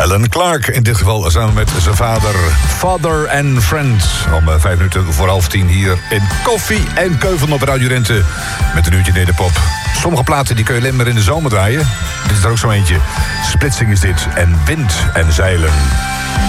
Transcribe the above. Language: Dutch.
Alan Clark, in dit geval samen met zijn vader, Father and Friends. Om 5 minuten voor 9:30 hier in Koffie en Keuvel op Radio Rente. Met een uurtje nederpop. Sommige platen die kun je alleen maar in de zomer draaien. Dit is er ook zo eentje. Splitsing is dit. En Wind en Zeilen.